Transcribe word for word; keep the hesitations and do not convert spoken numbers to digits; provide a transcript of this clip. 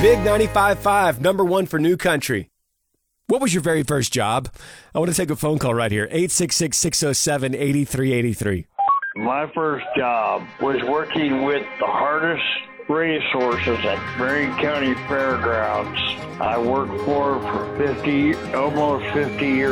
Big ninety-five point five, number one for New Country. What was your very first job? I want to take a phone call right here. eight six six, six oh seven, eight three eight three. My first job was working with the hardest racehorses at Marion County Fairgrounds. I worked for for fifty, almost fifty years.